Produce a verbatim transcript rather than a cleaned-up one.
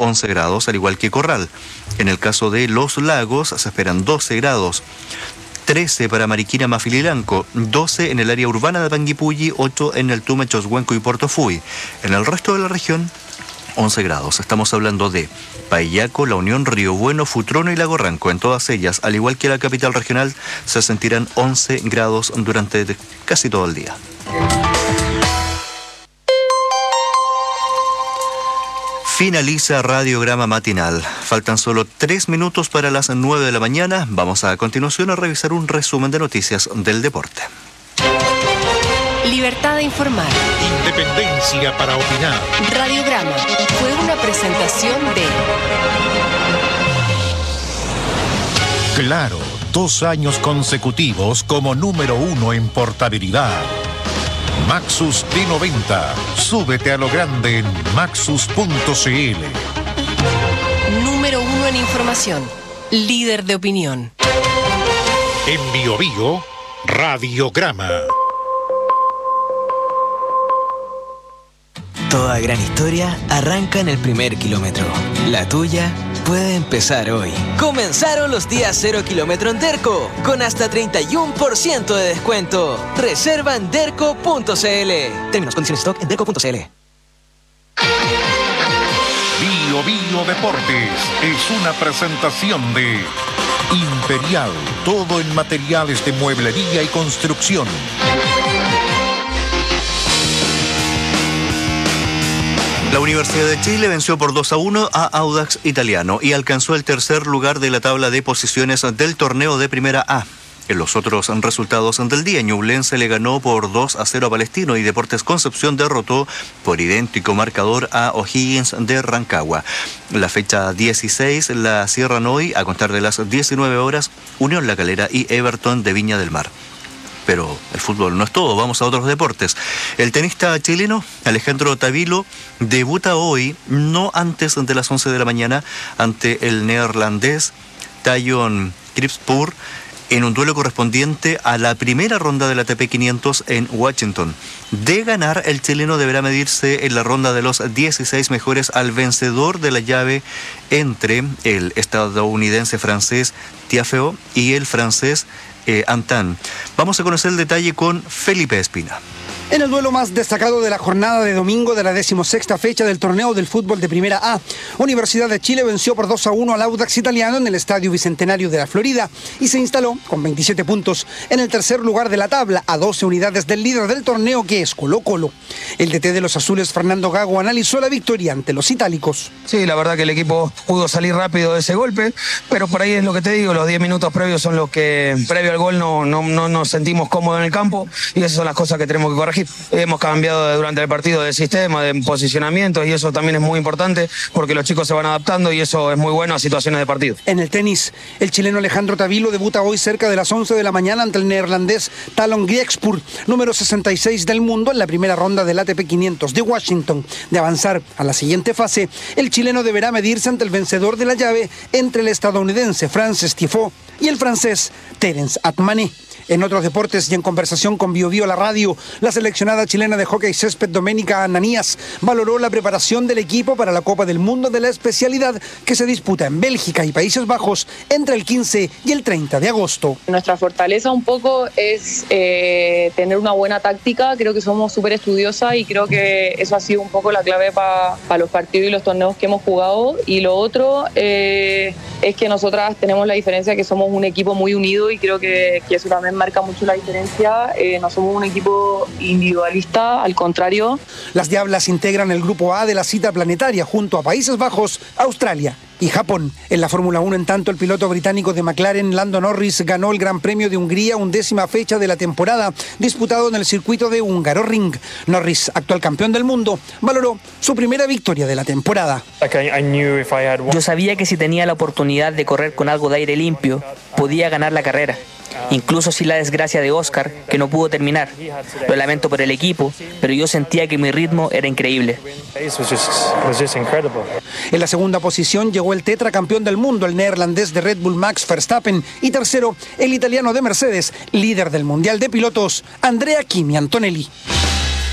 once grados, al igual que Corral. En el caso de Los Lagos se esperan doce grados. trece para Mariquina, Mafililanco, doce en el área urbana de Panguipulli, ocho en el Tume, Choshuenco y Portofui. En el resto de la región, once grados. Estamos hablando de Payaco, La Unión, Río Bueno, Futrono y Lago Ranco. En todas ellas, al igual que la capital regional, se sentirán once grados durante casi todo el día. Finaliza Radiograma Matinal. Faltan solo tres minutos para las nueve de la mañana. Vamos a continuación a revisar un resumen de noticias del deporte. Libertad de informar. Independencia para opinar. Radiograma fue una presentación de... Claro, dos años consecutivos como número uno en portabilidad. Maxus D noventa. Súbete a lo grande en maxus punto c l. Número uno en información. Líder de opinión. En Bio Bio, Radiograma. Toda gran historia arranca en el primer kilómetro. La tuya puede empezar hoy. Comenzaron los días cero kilómetro en Derco, con hasta treinta y uno por ciento de descuento. Reserva en derco punto c l. Términos, condiciones, stock en derco punto c l. Bio Bio Deportes es una presentación de Imperial, todo en materiales de mueblería y construcción. La Universidad de Chile venció por dos a uno a Audax Italiano y alcanzó el tercer lugar de la tabla de posiciones del torneo de Primera A. En los otros resultados del día, Ñublense le ganó por dos a cero a Palestino y Deportes Concepción derrotó por idéntico marcador a O'Higgins de Rancagua. La fecha dieciséis la cierran hoy a contar de las diecinueve horas Unión La Calera y Everton de Viña del Mar. Pero el fútbol no es todo, vamos a otros deportes. El tenista chileno Alejandro Tavilo debuta hoy, no antes de las once de la mañana, ante el neerlandés Tajon Krispur en un duelo correspondiente a la primera ronda del A T P quinientos en Washington. De ganar, el chileno deberá medirse en la ronda de los dieciséis mejores al vencedor de la llave entre el estadounidense francés Tiafoe y el francés Eh, Antan. Vamos a conocer el detalle con Felipe Espina. En el duelo más destacado de la jornada de domingo de la decimosexta fecha del torneo del fútbol de Primera A, Universidad de Chile venció por dos a uno al Audax Italiano en el Estadio Bicentenario de la Florida y se instaló con veintisiete puntos en el tercer lugar de la tabla, a doce unidades del líder del torneo, que es Colo Colo. El D T de los azules, Fernando Gago, analizó la victoria ante los itálicos. Sí, la verdad que el equipo pudo salir rápido de ese golpe, pero por ahí es lo que te digo, los diez minutos previos son los que, previo al gol, no, no, no nos sentimos cómodos en el campo y esas son las cosas que tenemos que corregir. Hemos cambiado durante el partido de sistema, de posicionamiento, y eso también es muy importante porque los chicos se van adaptando y eso es muy bueno a situaciones de partido. En el tenis, el chileno Alejandro Tavilo debuta hoy cerca de las once de la mañana ante el neerlandés Tajon Krispur, número sesenta y seis del mundo, en la primera ronda del A T P quinientos de Washington. De avanzar a la siguiente fase, el chileno deberá medirse ante el vencedor de la llave entre el estadounidense Frances Tiafoe y el francés Terence Atmané. En otros deportes y en conversación con Bio Bio la radio, la seleccionada chilena de hockey césped Doménica Ananías valoró la preparación del equipo para la Copa del Mundo de la especialidad que se disputa en Bélgica y Países Bajos entre el quince y el treinta de agosto. Nuestra fortaleza un poco es eh, tener una buena táctica. Creo que somos súper estudiosas y creo que eso ha sido un poco la clave para pa los partidos y los torneos que hemos jugado. Y lo otro eh, es que nosotras tenemos la diferencia que somos un equipo muy unido y creo que, que eso también marca mucho la diferencia. Eh, no somos un equipo individualista, al contrario. Las Diablas integran el grupo A de la cita planetaria junto a Países Bajos, Australia y Japón. En la Fórmula uno, en tanto, el piloto británico de McLaren, Lando Norris, ganó el Gran Premio de Hungría, undécima fecha de la temporada, disputado en el circuito de Hungaroring. Norris, actual campeón del mundo, valoró su primera victoria de la temporada. Yo sabía que si tenía la oportunidad de correr con algo de aire limpio, podía ganar la carrera. Incluso sin la desgracia de Oscar, que no pudo terminar. Lo lamento por el equipo, pero yo sentía que mi ritmo era increíble. En la segunda posición llegó el tetracampeón del mundo, el neerlandés de Red Bull Max Verstappen, y tercero, el italiano de Mercedes, líder del Mundial de Pilotos, Andrea Kimi Antonelli.